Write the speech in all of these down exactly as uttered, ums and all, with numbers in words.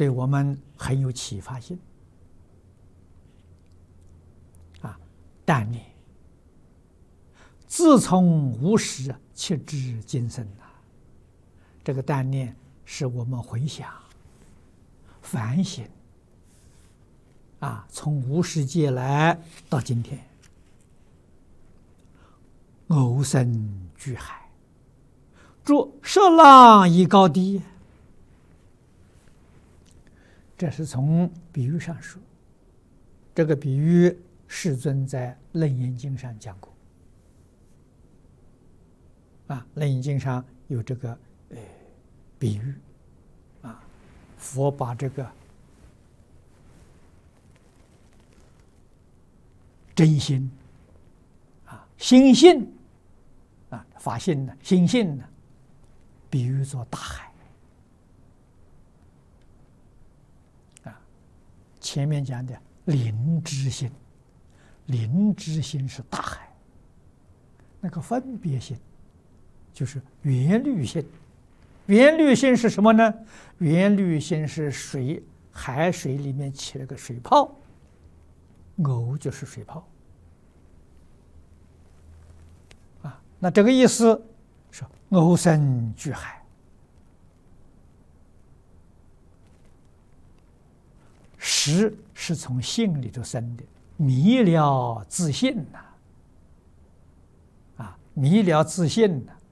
对我们很有启发性。啊，但念自从无始切至今生啊，这个但念是我们回想、反省啊，从无始界来到今天，偶生巨海，著摄浪以高低。这是从比喻上说，这个比喻世尊在《楞严经》上讲过。啊，《楞严经》上有这个呃比喻，啊，佛把这个真心啊、心性啊、法性呢、心性呢，比喻作大海。啊，前面讲的灵知心，灵知心是大海，那个分别心就是缘虑心。缘虑心是什么呢？缘虑心是水，海水里面起了个水泡，偶就是水泡。啊，那这个意思是偶生巨海，识是从性里头生的，迷了自信呐、啊，啊，迷了自信呐、啊，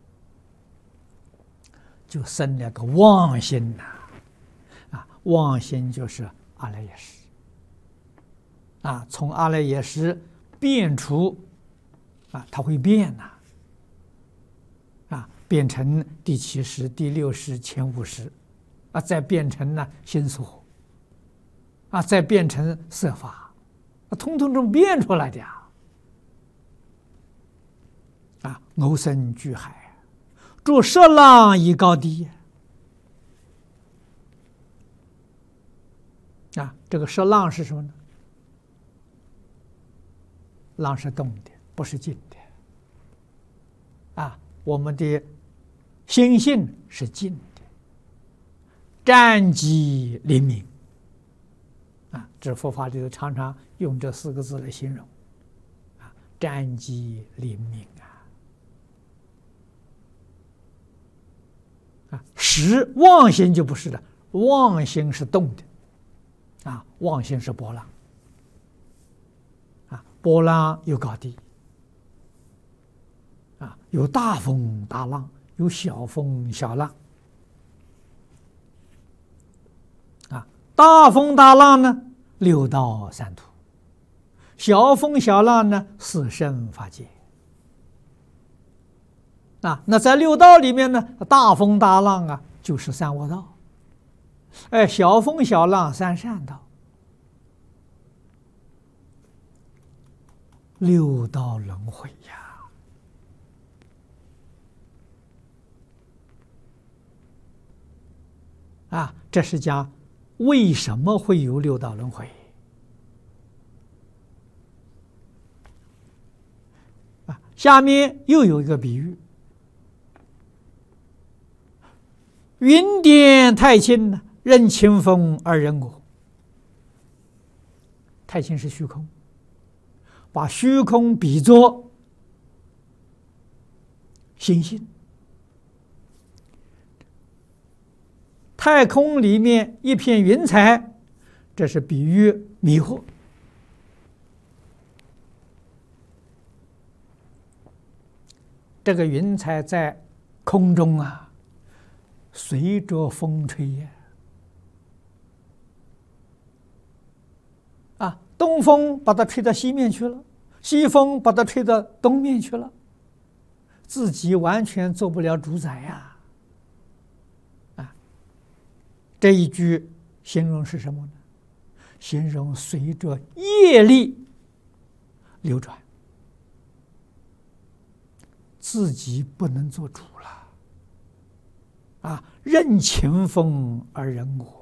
就生了个妄心呐、啊，啊，妄心就是阿赖耶识，啊，从阿赖耶识变出，啊，它会变呐、啊，啊，变成第七识、第六识、前五识，啊，再变成呢心所，啊，再变成色法，啊，通通都变出来的呀，啊，偶生巨海。著摄浪以高低啊，这个摄浪是什么呢？浪是动的，不是静的。啊，我们的心性是静的，湛寂灵明。啊，这佛法里头常常用这四个字来形容。啊，湛寂灵明啊。啊，识妄心就不是了，妄心是动的，啊，妄心是波浪，啊，波浪有高低，啊，有大风大浪，有小风小浪，啊，大风大浪呢，六道三途；小风小浪呢，四圣法界。啊，那在六道里面呢，大风大浪啊，就是三恶道；哎，小风小浪三善道。六道轮回呀！啊，这是讲为什么会有六道轮回啊？下面又有一个比喻。云点太清呢，任清风而人我。太清是虚空，把虚空比作星星。太空里面一片云彩，这是比喻迷惑。这个云彩在空中啊，随着风吹呀，啊，东风把它吹到西面去了，西风把它吹到东面去了，自己完全做不了主宰呀！啊，这一句形容是什么呢？形容随着业力流转，自己不能做主了。啊，任清风而人我。